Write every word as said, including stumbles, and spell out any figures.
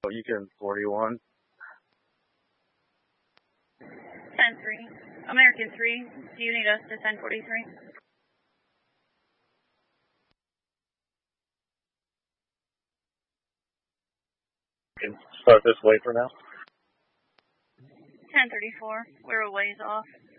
Beacon forty-one. ten three. American three, do you need us to ten forty-three? Can start this way for now. ten thirty-four, we're a ways off.